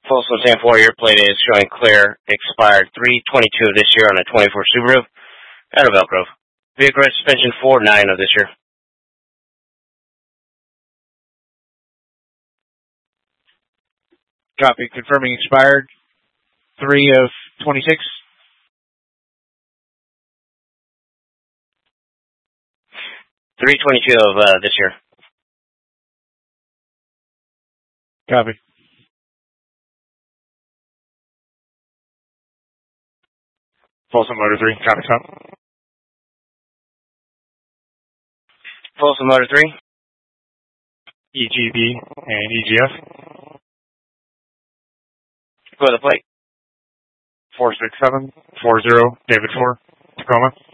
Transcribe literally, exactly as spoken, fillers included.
Folsom San four, your plate is showing clear, expired three twenty-two of this year on a twenty-four Subaru out of Elk Grove. Vehicle suspension four nine of this year. Copy. Confirming expired three of twenty-six. three twenty-two of uh, this year. Copy. Folsom Motor three, copy top. Folsom Motor three. E G B and E G F. Go to the plate. four six seven four zero David four, Tacoma.